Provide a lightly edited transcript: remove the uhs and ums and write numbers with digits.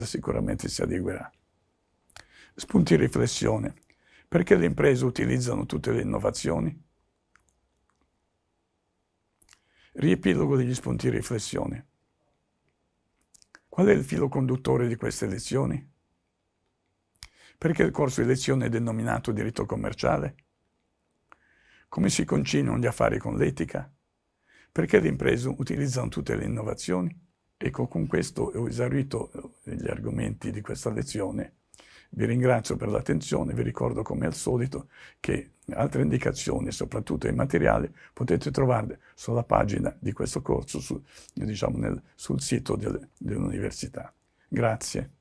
sicuramente si adeguerà. Spunti di riflessione. Perché le imprese utilizzano tutte le innovazioni? Riepilogo degli spunti di riflessione. Qual è il filo conduttore di queste lezioni? Perché il corso di lezione è denominato diritto commerciale? Come si conciliano gli affari con l'etica? Perché le imprese utilizzano tutte le innovazioni? Ecco, con questo ho esaurito gli argomenti di questa lezione. Vi ringrazio per l'attenzione, vi ricordo come al solito che altre indicazioni, soprattutto i materiali, potete trovarle sulla pagina di questo corso, sul sito dell'università. Grazie.